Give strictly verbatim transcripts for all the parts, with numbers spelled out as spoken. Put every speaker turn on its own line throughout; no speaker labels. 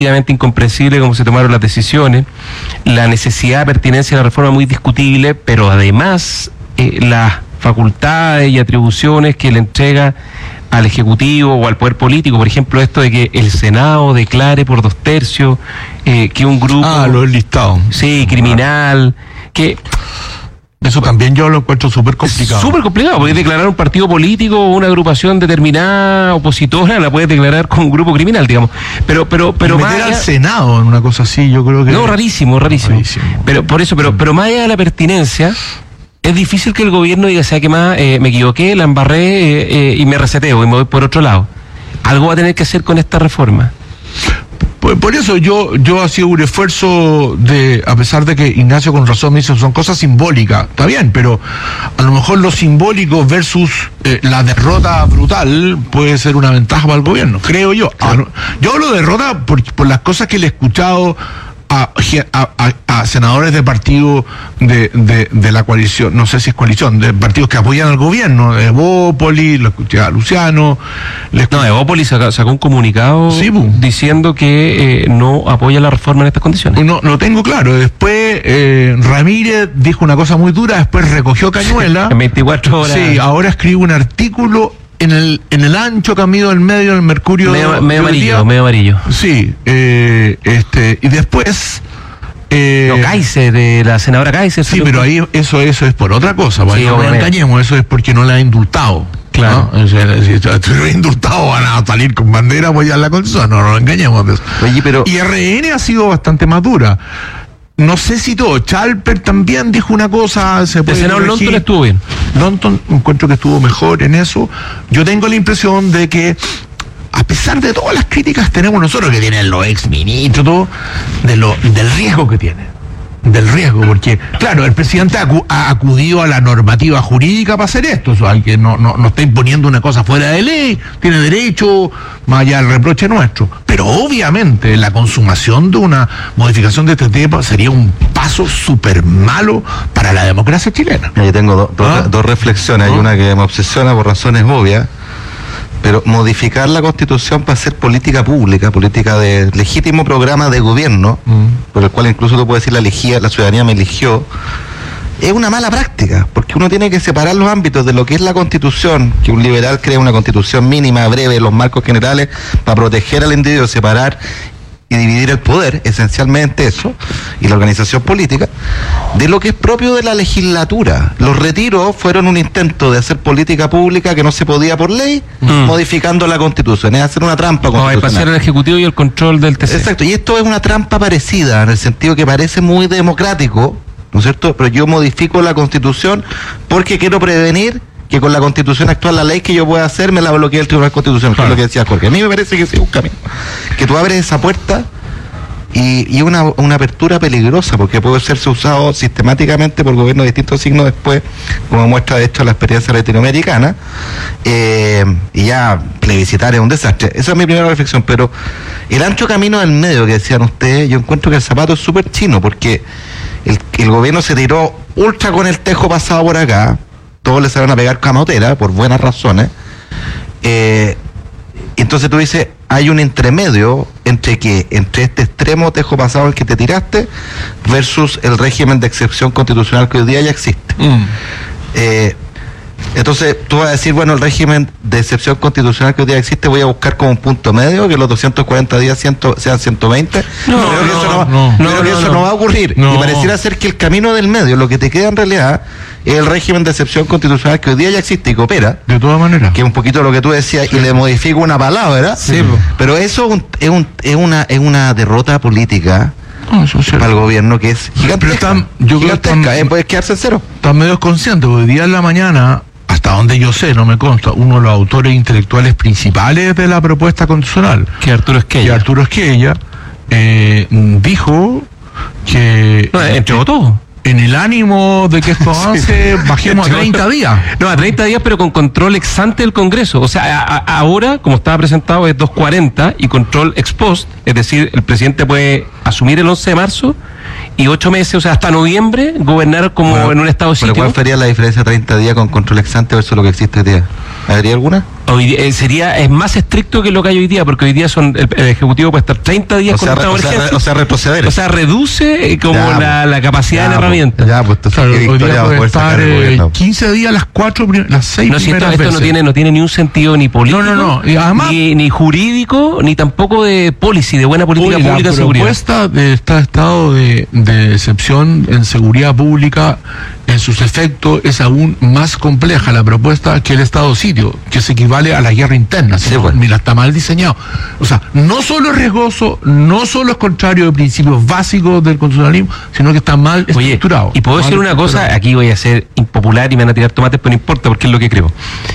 incomprensible cómo se tomaron las decisiones, la necesidad de pertinencia de la reforma muy discutible, pero además eh, las facultades y atribuciones que le entrega al Ejecutivo o al Poder Político, por ejemplo, esto de que el Senado declare por dos tercios eh, que un grupo...
Ah, lo he listado.
Sí, criminal, que...
Eso también yo lo encuentro súper complicado.
Súper complicado, porque declarar un partido político o una agrupación determinada opositora la puedes declarar como un grupo criminal, digamos. Pero, pero, pero
meter
más allá,
al Senado en una cosa así, yo creo que...
No, rarísimo, rarísimo.
rarísimo.
Pero por eso, pero, pero más allá de la pertinencia, es difícil que el gobierno diga, ¿sabe qué más? Eh, me equivoqué, la embarré eh, eh, y me reseteo y me voy por otro lado. Algo va a tener que hacer con esta reforma.
Por, por eso yo yo hacía un esfuerzo de, a pesar de que Ignacio con razón me dice, son cosas simbólicas, está bien, pero a lo mejor lo simbólico versus eh, la derrota brutal puede ser una ventaja para el gobierno, creo yo. Claro. Yo hablo de derrota por, por las cosas que le he escuchado a, a, a, a senadores de partido de, de, de la coalición, no sé si es coalición, de partidos que apoyan al gobierno, de Evópolis, lo escuché a Luciano.
No, Evópolis sacó, sacó un comunicado sí, diciendo que eh, no apoya la reforma en estas condiciones.
No, lo tengo claro. Después eh, Ramírez dijo una cosa muy dura, después recogió cañuela.
En veinticuatro horas.
Sí, ahora escribe un artículo en el en el ancho camino del medio del Mercurio.
Medio, medio amarillo, día. medio amarillo.
Sí, eh, este, y después...
Eh, no, Kaiser, de la senadora Kaiser.
Sí, pero ahí eso eso es por otra cosa, sí, no nos engañemos, eso es porque no la ha indultado. Claro. ¿No? O sea, si estuviera indultado van a salir con bandera a apoyar la constitución, no nos engañemos de eso.
Oye, pero...
Y R N ha sido bastante más dura. No sé si todo, Chalper también dijo una cosa, se puede
El senador Lonton estuvo bien.
Lonton encuentro que estuvo mejor en eso. Yo tengo la impresión de que a pesar de todas las críticas tenemos nosotros, que tienen los ex ministros, todo, de lo, del riesgo que tiene. Del riesgo, porque, claro, el presidente acu- ha acudido a la normativa jurídica para hacer esto, o sea, que no, no, no está imponiendo una cosa fuera de ley, tiene derecho, más allá del reproche nuestro. Pero obviamente la consumación de una modificación de este tipo sería un paso súper malo para la democracia chilena.
Yo tengo do, do,
¿Ah?
dos reflexiones,
¿Ah?
Hay una que me obsesiona por razones obvias. Pero modificar la Constitución para hacer política pública, política de legítimo programa de gobierno, mm. por el cual incluso tú puedes decir la elegía, la ciudadanía me eligió, es una mala práctica, porque uno tiene que separar los ámbitos de lo que es la Constitución, que un liberal crea una Constitución mínima, breve, los marcos generales, para proteger al individuo, separar y dividir el poder, esencialmente eso, y la organización política, de lo que es propio de la legislatura. Los retiros fueron un intento de hacer política pública que no se podía por ley, mm. modificando la Constitución, es hacer una trampa constitucional.
No, es pasar el Ejecutivo y el control del T C.
Exacto, y esto es una trampa parecida, en el sentido que parece muy democrático, ¿no es cierto? Pero yo modifico la Constitución porque quiero prevenir que con la Constitución actual, la ley que yo pueda hacer, me la bloquea el Tribunal Constitucional, claro. Que es lo que decía Jorge. A mí me parece que es un camino. Que tú abres esa puerta y, y una, una apertura peligrosa, porque puede serse usado sistemáticamente por gobiernos de distintos signos después, como muestra de hecho la experiencia latinoamericana, eh, y ya plebiscitar es un desastre. Esa es mi primera reflexión, pero el ancho camino del medio que decían ustedes, yo encuentro que el zapato es súper chino, porque el, el gobierno se tiró ultra con el tejo pasado por acá, todos les van a pegar camotera por buenas razones. Eh, entonces tú dices, hay un entremedio entre que entre este extremo tejo pasado al que te tiraste versus el régimen de excepción constitucional que hoy día ya existe. Mm. Eh, entonces tú vas a decir, bueno, el régimen de excepción constitucional que hoy día existe voy a buscar como un punto medio, que los doscientos cuarenta días cien, sean ciento veinte. No,
no,
pero
no,
que eso, no,
no,
pero
no,
que
no,
eso
no.
no va a ocurrir.
No.
Y pareciera ser que el camino del medio, lo que te queda en realidad, es el régimen de excepción constitucional que hoy día ya existe y que opera.
De todas maneras.
Que es un poquito lo que tú decías, sí. Y le modifico una palabra,
sí.
Pero eso es, un, es, un, es, una, es una derrota política. No, eso para el gobierno que es gigantesca.
Están, yo
gigantesca,
creo que
eh, puedes quedarse en cero.
Están medio conscientes, hoy día en la mañana, hasta donde yo sé, no me consta, uno de los autores intelectuales principales de la propuesta constitucional,
que Arturo Esquella,
que Arturo Esquella eh, dijo que
no, entregó todo.
En el ánimo de que esto avance, sí. Bajemos a treinta días.
No, a treinta días, pero con control ex ante del Congreso. O sea, a, a, ahora, como estaba presentado, es doscientos cuarenta y control ex post, es decir, el presidente puede asumir el once de marzo y ocho meses, o sea, hasta noviembre, gobernar como
Bueno,
en un estado de
¿pero
sitio.
cuál sería la diferencia treinta días con control ex ante versus lo que existe hoy día? ¿Habría alguna?
Hoy día, eh, sería, es más estricto que lo que hay hoy día, porque hoy día son el, el Ejecutivo puede estar treinta días
O
con
sea,
estado
o
de
sea,
emergencia.
o sea, retroceder.
O sea, reduce eh, como
Ya,
la, la capacidad
Ya,
de la
pues,
herramienta.
Ya, pues entonces,
Claro,
¿qué
hoy día
victoria va a
puede
poder sacar
estar
el
eh,
gobierno?
quince días, las cuatro, prim- las seis
No, si esto,
primeras
esto
veces.
no tiene no tiene ni un sentido ni político,
No, no, no, y además-
ni, ni jurídico, ni tampoco de policy, de buena política
Oye,
pública
la
de seguridad.
propuesta de este estado de, de excepción en seguridad pública, en sus efectos, es aún más compleja la propuesta que el estado sitio, que se equivale a la guerra interna.
Sí,
¿sí?
pues.
Mira, está mal diseñado. O sea, no solo es riesgoso, no solo es contrario de principios básicos del constitucionalismo, sino que está mal
Oye,
estructurado.
y puedo
Mal
decir una cosa,
estructurado.
aquí voy a ser impopular y me van a tirar tomates, pero no importa, porque es lo que creo.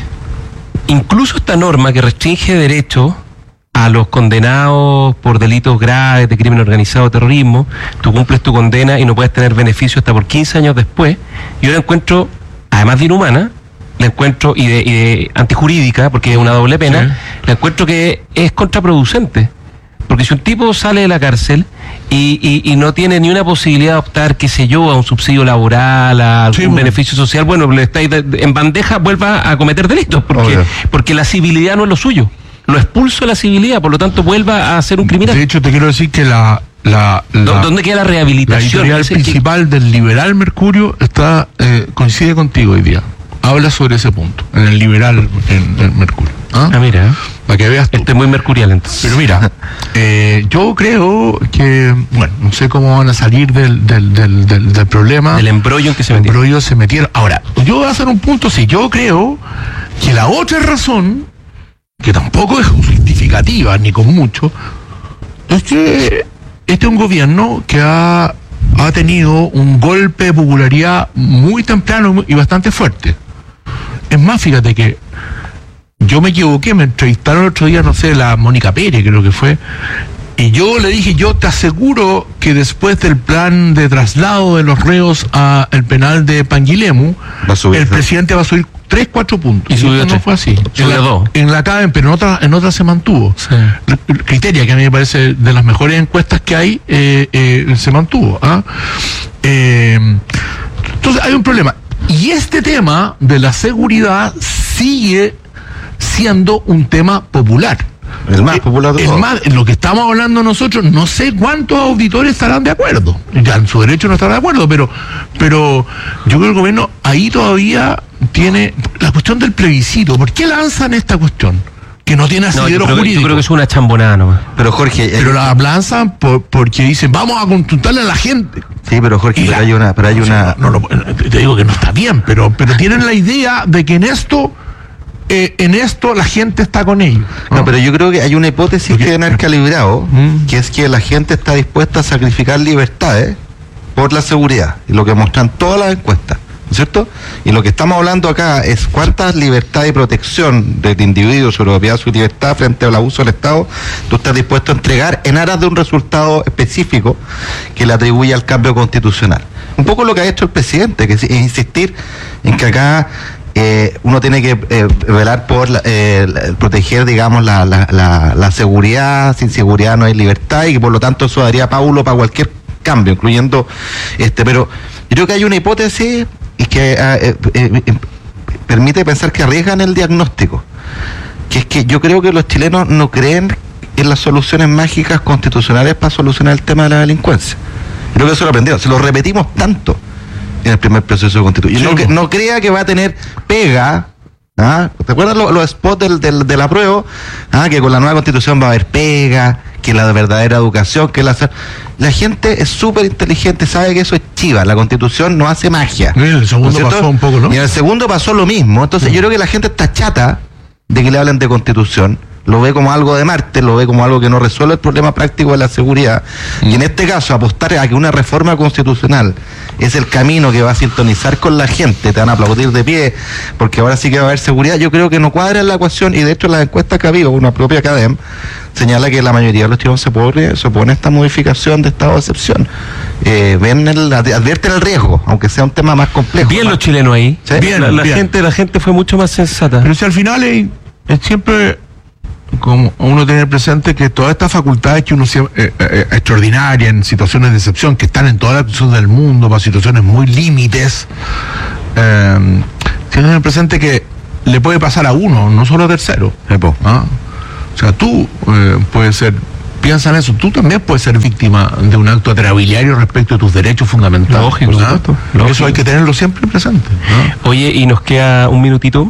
Incluso esta norma que restringe derechos a los condenados por delitos graves de crimen organizado, terrorismo, tú cumples tu condena y no puedes tener beneficio hasta por quince años después, yo la encuentro, además de inhumana, la encuentro y de, y de antijurídica, porque es una doble pena,
Sí.
la encuentro que es contraproducente. Porque si un tipo sale de la cárcel y, y, y no tiene ni una posibilidad de optar, qué sé yo, a un subsidio laboral, a algún
Sí, bueno.
beneficio social, bueno, le estáis de- de- en bandeja, vuelva a cometer delitos, porque,
Obvio.
porque la civilidad no es lo suyo. Lo expulso de la civilidad, por lo tanto vuelva a ser un criminal.
De hecho, te quiero decir que la... la,
¿Dó-
la
¿Dónde queda la
La
rehabilitación?
editorial
Ese que-
principal del Liberal Mercurio está eh, coincide contigo hoy día. Habla sobre ese punto, en el Liberal en, en Mercurio. ¿Ah?
Ah, mira,
Para que veas tú.
este es muy mercurial entonces.
Pero mira, eh, yo creo que, bueno, no sé cómo van a salir del, del, del, del, del problema.
Del embrollo en que se
El
metió.
embrollo se metieron. Ahora, yo voy a hacer un punto, sí, yo creo que la otra razón, que tampoco es justificativa ni con mucho, es que este es un gobierno que ha, ha tenido un golpe de popularidad muy temprano y bastante fuerte. Es más, fíjate que yo me equivoqué, me entrevistaron el otro día, no sé, la Mónica Pérez, creo que fue, y yo le dije, yo te aseguro que después del plan de traslado de los reos al penal de Panguilemu,
Va a subir,
el
¿sí?
presidente va a subir tres, cuatro puntos.
Y subió
esto no
tres.
fue así.
Subió
en la,
dos.
En la CADEM, pero en otra, en otra se mantuvo.
Sí.
Criteria, que a mí me parece de las mejores encuestas que hay, eh, eh, se mantuvo. ¿ah? Eh, entonces hay un problema. Y este tema de la seguridad sigue siendo un tema popular.
El más popular de
Es
todos.
más, en lo que estamos hablando nosotros, no sé cuántos auditores estarán de acuerdo. Ya en su derecho no estarán de acuerdo, pero, pero yo creo que el gobierno ahí todavía tiene la cuestión del plebiscito. ¿Por qué lanzan esta cuestión? Que no tiene
No, yo
asidero
creo, que- yo
jurídico.
creo que es una chambonada nomás.
Pero Jorge,
Pero
hay-
la lanzan por- porque dicen, vamos a consultarle a la gente.
sí, pero Jorge,
Y
pero
la-
hay una, pero hay
o sea,
una,
no, no lo- te digo que no está bien, pero, pero tienen la idea de que en esto, eh, en esto la gente está con ellos.
no, pero yo creo que hay una hipótesis
Porque-
que deben haber calibrado,
Mm.
que es que la gente está dispuesta a sacrificar libertades por la seguridad, y lo que muestran todas las encuestas, ¿no es cierto? Y lo que estamos hablando acá es cuántas libertades y protección del individuo sobre la propiedad de su libertad frente al abuso del Estado tú estás dispuesto a entregar en aras de un resultado específico que le atribuye al cambio constitucional. Un poco lo que ha hecho el presidente, que es insistir en que acá eh, uno tiene que eh, velar por la- eh, la- proteger, digamos, la, la, la, la seguridad. Sin seguridad no hay libertad, y que por lo tanto eso daría paulo para cualquier cambio, incluyendo este. Pero yo creo que hay una hipótesis y que ah, eh, eh, eh, permite pensar que arriesgan el diagnóstico, que es que yo creo que los chilenos no creen en las soluciones mágicas constitucionales para solucionar el tema de la delincuencia. Creo que eso lo aprendieron, se lo repetimos tanto en el primer proceso de constitución.
Sí,
No, que-
po.
no crea que va a tener pega. ¿Ah? ¿Te acuerdas lo- los spots del, del, del apruebo? ¿Ah? Que con la nueva constitución va a haber pega, que la verdadera educación, que la... La gente es súper inteligente, sabe que eso es chiva, la constitución no hace magia.
En el segundo
¿no es cierto?
pasó un poco, ¿no?
Y en el segundo pasó lo mismo. Entonces yo creo que la gente está chata de que le hablen de constitución, lo ve como algo de Marte, lo ve como algo que no resuelve el problema práctico de la seguridad. Y en este caso, apostar a que una reforma constitucional es el camino que va a sintonizar con la gente, te van a aplaudir de pie, porque ahora sí que va a haber seguridad, yo creo que no cuadra en la ecuación, y de hecho las encuestas que ha habido, una propia CADEM, señala que la mayoría de los chilenos se opone, se opone a esta modificación de estado de excepción. Eh, ven el, advierten el riesgo, aunque sea un tema más complejo.
Bien
más-
los chilenos ahí.
Sí.
Bien,
la, la
bien.
gente, la gente fue mucho más sensata.
Pero si al final es, es siempre como uno tiene presente que todas estas facultades que uno eh, eh, extraordinarias en situaciones de excepción, que están en todas las situaciones del mundo, para situaciones muy límites, eh, tiene que tener presente que le puede pasar a uno, no solo a tercero. ¿Ah? O sea, tú eh, puedes ser, piensa en eso, tú también puedes ser víctima de un acto atrabiliario respecto a tus derechos fundamentales.
Lógico, por supuesto. Lógico.
Eso hay que tenerlo siempre presente. ¿No?
Oye, y nos queda un minutito.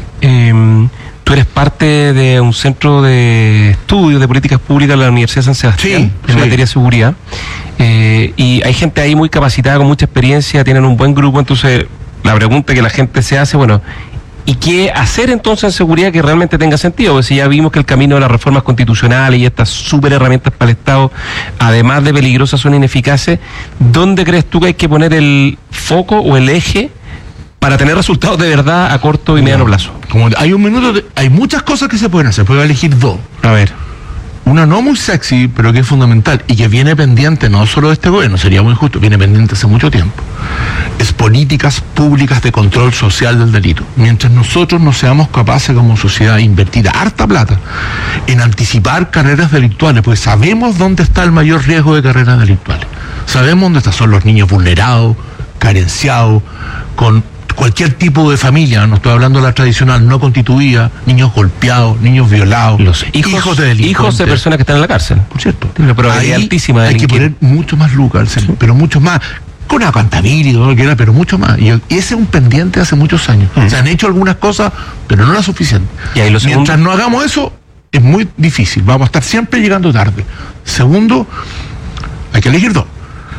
Eh, tú eres parte de un centro de estudios de políticas públicas de la Universidad de San Sebastián,
sí,
en
sí.
materia de seguridad. Eh, y hay gente ahí muy capacitada, con mucha experiencia, tienen un buen grupo. Entonces, la pregunta que la gente se hace, bueno, ¿y qué hacer entonces en seguridad que realmente tenga sentido? Porque si ya vimos que el camino de las reformas constitucionales y estas súper herramientas para el Estado, además de peligrosas, son ineficaces, ¿dónde crees tú que hay que poner el foco o el eje para tener resultados de verdad a corto y mediano plazo?
Como hay un minuto, de, hay muchas cosas que se pueden hacer, puedo elegir dos.
A ver.
Una no muy sexy, pero que es fundamental y que viene pendiente no solo de este gobierno, sería muy injusto, viene pendiente hace mucho tiempo. Es políticas públicas de control social del delito. Mientras nosotros no seamos capaces como sociedad de invertir harta plata en anticipar carreras delictuales, porque sabemos dónde está el mayor riesgo de carreras delictuales. Sabemos dónde están, son los niños vulnerados, carenciados, con cualquier tipo de familia, no estoy hablando de la tradicional, no constituida, niños golpeados, niños violados,
Los hijos,
hijos de delincuentes.
hijos de personas que están en la cárcel.
Por cierto.
Tiene una probabilidad
Ahí
altísima de
hay que
delinquir.
poner mucho más lucas, sí. pero mucho más. Con accountability y todo lo que quiera, pero mucho más. Y, y ese es un pendiente hace muchos años. Mm. Se han hecho algunas cosas, pero no las suficientes.
Y ahí lo segundo,
mientras no hagamos eso, es muy difícil. Vamos a estar siempre llegando tarde. Segundo, hay que elegir dos.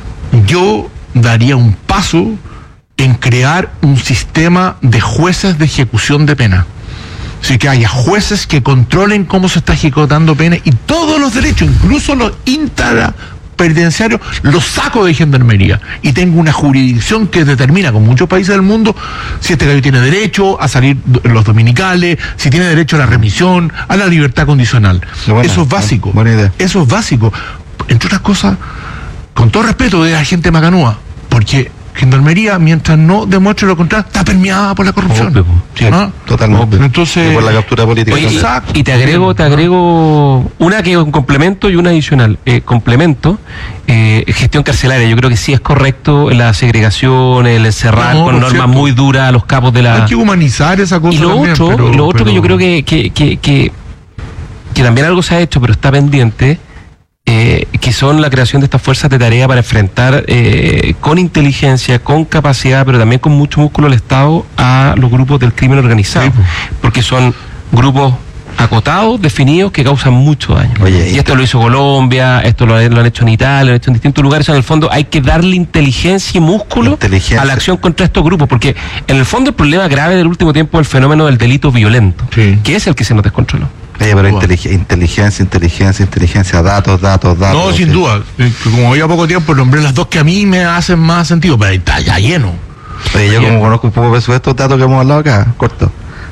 Yo daría un paso en crear un sistema de jueces de ejecución de pena. Así que haya jueces que controlen cómo se está ejecutando pena y todos los derechos, incluso los intrapenitenciarios, los saco de gendarmería y tengo una jurisdicción que determina con muchos países del mundo si este gallo tiene derecho a salir los dominicales, si tiene derecho a la remisión, a la libertad condicional. Buena, eso es básico.
Buena idea.
Eso es básico. Entre otras cosas, con todo respeto de la gente macanúa, porque Gendarmería, mientras no demuestre lo contrario, está permeada por la corrupción.
Obvio, sí,
¿no?
Totalmente.
Obvio. Entonces,
y por la captura política.
Oye, y, y te agrego, te agrego una que es un complemento y una adicional. Eh, complemento, eh, gestión carcelaria. Yo creo que sí es correcto la segregación, el encerrar
no,
con normas
cierto.
muy duras a los capos de la.
Hay que humanizar esa cosa.
Y lo
también,
otro,
pero,
lo otro
pero...
que yo creo que, que, que, que, que también algo se ha hecho, pero está pendiente. Eh, que son la creación de estas fuerzas de tarea para enfrentar eh, con inteligencia, con capacidad, pero también con mucho músculo el Estado a los grupos del crimen organizado, sí, porque son grupos acotados, definidos, que causan mucho daño.
Oye,
y esto lo hizo Colombia, esto lo, lo han hecho en Italia, lo han hecho en distintos lugares. En el fondo hay que darle inteligencia y músculo
inteligencia.
a la acción contra estos grupos, porque en el fondo el problema grave del último tiempo es el fenómeno del delito violento, sí, que es el que se nos descontroló.
Oye, pero intelig inteligencia, inteligencia, inteligencia, datos, datos, datos.
No, sin
sí.
duda. Como había poco tiempo, nombré las dos que a mí me hacen más sentido, pero ahí está ya lleno.
Oye, yo como conozco un poco de estos datos que hemos hablado acá, corto.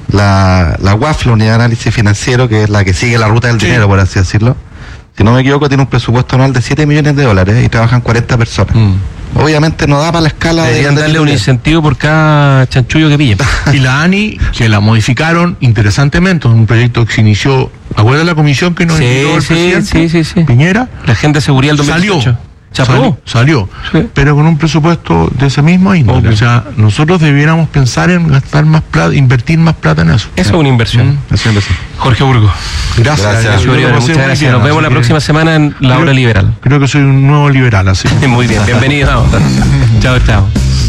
La, la U A F, la Unidad de Análisis Financiero, que es la que sigue la ruta del sí. dinero, por así decirlo, si no me equivoco, tiene un presupuesto anual de siete millones de dólares y trabajan cuarenta personas. Mm. Obviamente no da para la escala.
Deberían de darle un incentivo por cada chanchullo que pillen.
Y la ANI, que la modificaron interesantemente, un proyecto que se inició, ¿acuerdas la comisión que nos
sí,
invitó el
sí,
presidente?
Sí, sí, sí.
Piñera.
La gente de seguridad del dos mil dieciocho.
Salió.
¿Se aprobó?
Salió, salió.
Sí.
Pero con un presupuesto de ese mismo índole. Obvio. O sea, nosotros debiéramos pensar en gastar más plata, invertir más plata en eso.
Eso es una inversión.
Mm, eso es inversión.
Jorge Burgos.
Gracias.
Gracias. Gracias. Muchas gracias. Bien, Nos vemos la próxima que... semana en La Hora Liberal.
Creo que soy un nuevo liberal, así.
Muy bien, bienvenido. Chao, chao.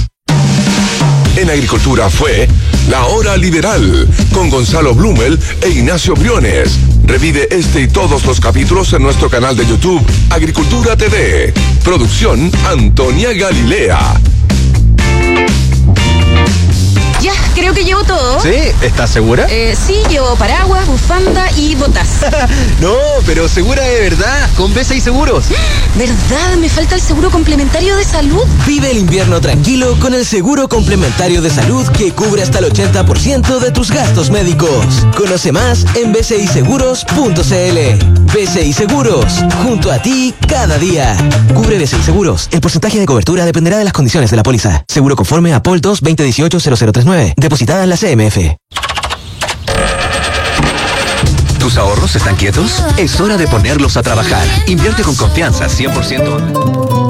En Agricultura fue La Hora Liberal con Gonzalo Blumel e Ignacio Briones. Revive este y todos los capítulos en nuestro canal de YouTube Agricultura T V. Producción Antonia Galilea.
Ya, creo que llevo todo.
¿Sí? ¿Estás segura?
Eh, sí, llevo paraguas, bufanda y botas.
No, pero segura de verdad, con B S I Seguros.
¿Verdad? Me falta el seguro complementario de salud.
Vive el invierno tranquilo con el seguro complementario de salud que cubre hasta el ochenta por ciento de tus gastos médicos. Conoce más en b c i seguros punto c l. B S I Seguros, junto a ti cada día. Cubre B S I Seguros. El porcentaje de cobertura dependerá de las condiciones de la póliza. Seguro conforme a P O L dos veinte dieciocho cero cero tres nueve. Depositada en la C M F.
¿Tus ahorros están quietos? Es hora de ponerlos a trabajar. Invierte con confianza, cien por ciento.